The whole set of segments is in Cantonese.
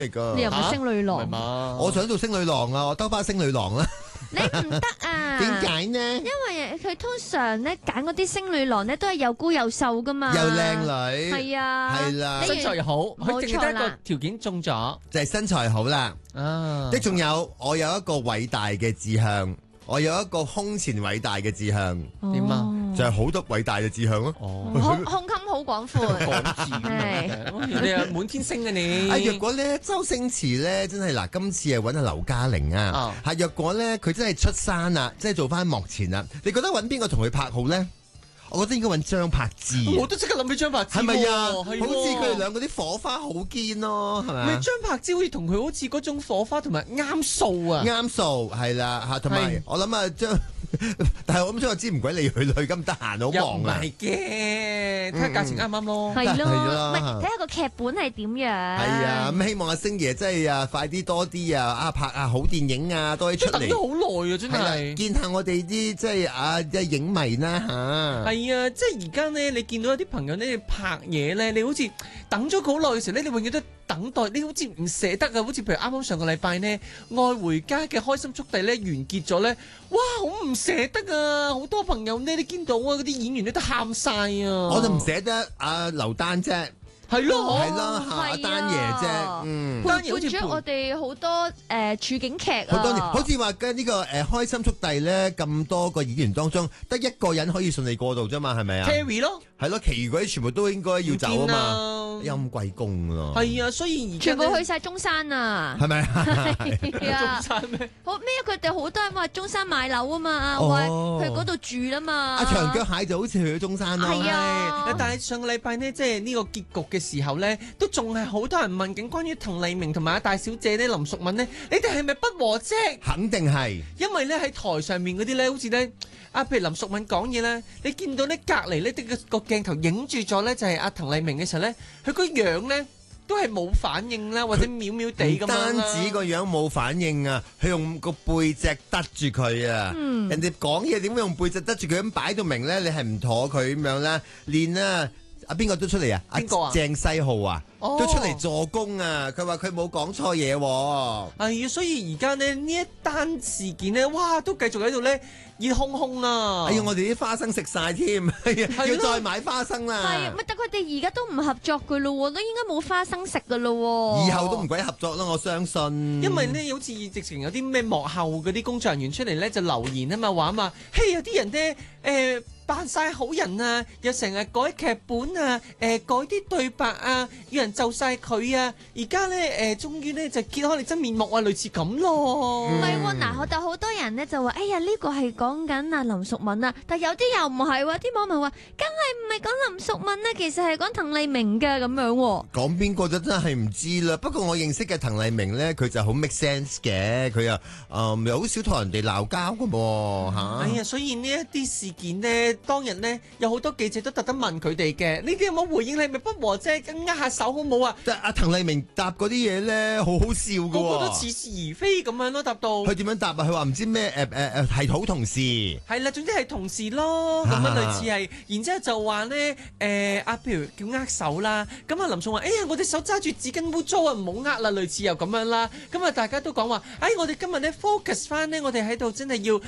你又唔係星女郎？ 我想做星女郎啊，我兜巴星女郎啦。 你唔得啊？ 點解呢？ 因為佢通常咧揀嗰啲星女郎咧都係又高又瘦噶嘛， 又靚女， 係啊， 係啦， 身材又好，佢淨係得一個條件中咗， 就係身材好啦。即仲有我有一個偉大嘅志向，我有一個胸前偉大嘅志向， 點啊？ 就係好多偉大嘅志向咯。 胸襟好廣闊， 講字，你啊滿天星嘅你。 若果咧周星馳咧真係嗱，今次係揾阿劉嘉玲啊，係若果咧佢真係出山啦，即係做翻幕前啦，你覺得揾邊個同佢拍好咧？我覺得應該揾張柏芝。 我都即刻諗起張柏芝， 係咪啊？好似係佢哋兩個啲火花好堅咯，係咪？ 咪張柏芝好似同佢好似嗰種火花同埋啱數啊！ 啱數係啦嚇，同埋我諗啊張。但係我諗張柏芝唔鬼理佢，佢咁得閒好忙啊！ 又唔係嘅，睇下價錢啱唔啱咯。 係咯， 唔係睇下個劇本係點樣。 係啊，咁希望阿星爺真係啊快啲多啲啊拍啊好電影啊多啲出嚟。 等咗好耐啊，真係見下我哋啲即係啊即係影迷啦嚇。 係啊，即係而家咧，你見到有啲朋友咧拍嘢咧，你好似等咗好耐嘅時候咧，你永遠都等待，你好似唔捨得啊！好似譬如啱啱上個禮拜呢，《愛回家》嘅開心速遞咧完結咗咧，哇，好唔捨得啊！好多朋友呢，你見到啊，嗰啲演員咧都喊晒啊！ 我就唔捨得阿劉丹啫。 係咯， 係咯，阿丹爺啫， 陪伴咗我哋好多處境劇啊， 好多年，好似話嘅呢個開心速遞咧，咁多個演員當中，得一個人可以順利過渡啫嘛，係咪啊 ？Terry 咯， 係咯，其餘嗰啲全部都應該要走啊嘛，陰貴公咯。 係啊，所以而家全部去晒中山啊， 係咪啊？ 係啊， 中山咩？ 好咩？佢哋好多人話中山買樓啊嘛，話去嗰度住啦嘛。 阿長腳蟹就好似去咗中山咯。 係啊， 但係上個禮拜呢，即係呢個結局嘅時候咧，都仲係好多人問緊關於滕麗明同埋阿大小姐咧、林淑敏呢，你哋係咪不和啫？ 肯定係， 因為咧喺台上面嗰啲咧，好似咧譬如林淑敏講嘢咧，你見到咧隔離呢啲個鏡頭影住咗咧，就係阿滕麗明嘅時候咧，佢個樣咧都係冇反應啦，或者秒秒地咁樣啦。唔單止個樣冇反應啊，佢用個背脊得住佢啊。人哋講嘢點會用背脊得住佢咁擺到明咧？你係唔妥佢咁樣啦，連啊邊個都出嚟啊？ 邊個啊？ 鄭西浩啊，都出嚟助攻啊！佢話佢冇講錯嘢。 係啊，所以而家呢一單事件咧，哇，都繼續喺度咧熱烘烘啊！ 哎呀，我哋啲花生食晒添，要再買花生啦。 係，但佢哋而家都唔合作噶咯，都應該冇花生食噶咯。 以後都唔鬼合作啦，我相信。 因為呢，好似直情有啲咩幕後嗰啲工作人員出嚟咧，就留言啊嘛，話啊嘛，嘿，有啲人咧，扮晒好人啊，又成日改劇本啊，改啲對白啊，要人就晒佢啊，而家咧終於咧就揭開你真面目啊，類似咁咯。 唔係喎，嗱，但好多人咧就話，哎呀，呢個係講緊阿林淑敏啊，但有啲又唔係喎，啲網民話，梗係唔係講林淑敏啊，其實係講滕麗明嘅咁樣喎。 講邊個就真係唔知啦。不過我認識嘅滕麗明咧，佢就好 make sense 嘅，佢又又好少同人哋鬧交㗎喎嚇。 哎呀，所以呢一啲事件呢，當日呢，有好多記者都特登問佢哋嘅，呢啲有冇回應？你係咪不和啫？咁握下手好冇啊？ 但阿滕麗明答嗰啲嘢咧，好好笑㗎喎。 個個都似是而非咁樣咯，答到。 佢點樣答啊？佢話唔知咩係好同事。 係啦，總之係同事咯，咁樣類似係。然之後就話咧，譬如叫握手啦，咁啊林宋話，哎呀，我隻手揸住紙巾污糟啊，唔好握啦，類似又咁樣啦。咁啊大家都講話，我哋今日咧 focus 翻咧，我哋喺度真係要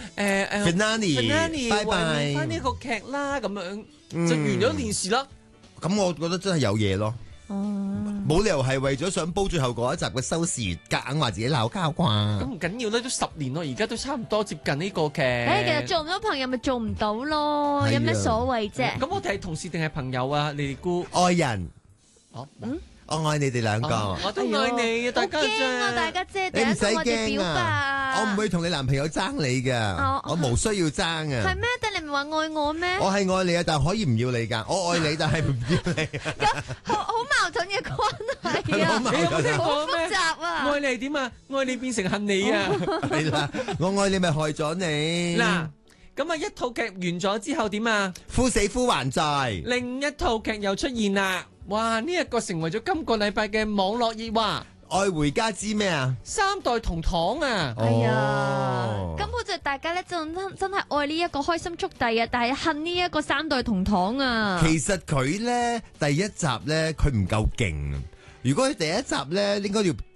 Finale，拜拜翻呢個劇啦，咁樣就完咗件事啦。 咁我覺得真係有嘢咯。冇理由係為咗想煲最後嗰一集嘅收視，夾硬話自己鬧交啩？ 咁唔緊要啦，都10年咯，而家都差唔多接近呢個劇。 其實做唔到朋友咪做唔到咯，有咩所謂啫？ 咁我哋係同事定係朋友啊？你哋估？ 愛人。 我愛你哋兩個。 我都愛你啊！大家驚啊！大家姐， 你唔使我哋表驚啊！ 白。 我唔會同你男朋友爭你噶，我無需要爭啊。 係咩？但你唔係話愛我咩？ 我係愛你啊，但係可以唔要你噶。我愛你，但係唔要你。 好矛盾嘅關係啊！好複雜啊！ 愛你係點啊？愛你變成恨你啊！ 係啦，我愛你咪害咗你。 嗱，咁啊一套劇完咗之後點啊？ 夫死夫還在。 另一套劇又出現啦！哇！呢一個成為咗今個禮拜嘅網絡熱話。 愛回家知咩啊 ？3代同堂啊！ 哎呀，根本就大家咧真係愛呢一個開心速遞啊，但係恨呢一個3代同堂啊。 其實佢咧第一集咧佢唔夠勁，如果佢第一集咧應該要